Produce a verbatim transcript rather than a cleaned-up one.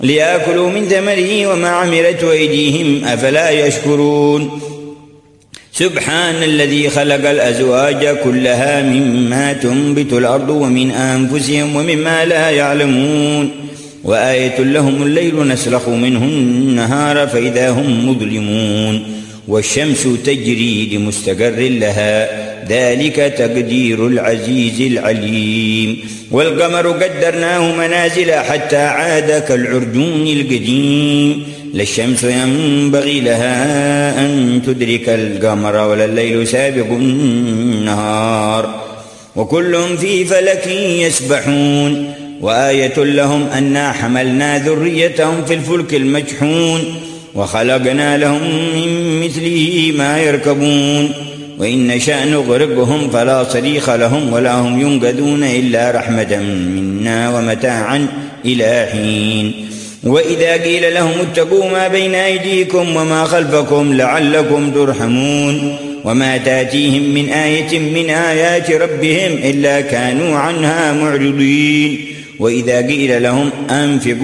ليأكلوا من ثمره وما عملته أيديهم أفلا يشكرون. سبحان الذي خلق الأزواج كلها مما تنبت الأرض ومن أنفسهم ومما لا يعلمون. وآية لهم الليل نسلخ منه النهار فإذا هم مظلمون. والشمس تجري لمستقر لها ذلك تقدير العزيز العليم. والقمر قدرناه منازل حتى عاد كالعرجون القديم. لا الشمس ينبغي لها أن تدرك القمر ولا الليل سابق النهار وكل في فلك يسبحون. وآية لهم أنا حملنا ذريتهم في الفلك المجحون وخلقنا لهم من مثله ما يركبون. وإن نشأ نغرقهم فلا صريخ لهم ولا هم ينقذون إلا رحمة منا ومتاعا إلى حين. وإذا قيل لهم اتقوا ما بين أيديكم وما خلفكم لعلكم ترحمون. وما تأتيهم من آية من آيات ربهم إلا كانوا عنها معرضين. وإذا قيل لهم أنفقوا